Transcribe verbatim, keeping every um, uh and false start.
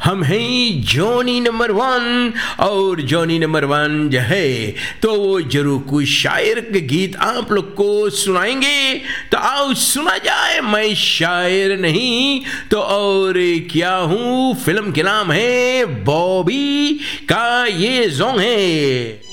हम हैं Johnny number one, और जॉनी नंबर वन जो है तो वो जरूर कुछ शायर के गीत आप लोग को सुनाएंगे। तो आओ सुना जाए, मैं शायर नहीं तो और क्या हूँ। फिल्म के नाम है बॉबी का ये सॉन्ग है।